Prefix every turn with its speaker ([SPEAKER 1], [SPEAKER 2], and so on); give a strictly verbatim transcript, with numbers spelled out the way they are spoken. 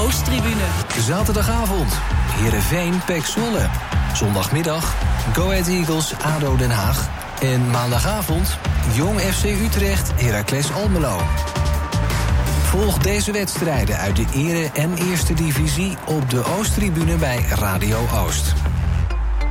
[SPEAKER 1] Oosttribune.
[SPEAKER 2] Zaterdagavond, Heerenveen P E C Zwolle. Zondagmiddag, Go Ahead Eagles A D O Den Haag. En maandagavond, Jong F C Utrecht Heracles Almelo. Volg deze wedstrijden uit de Ere- en Eerste Divisie op de Oosttribune bij Radio Oost.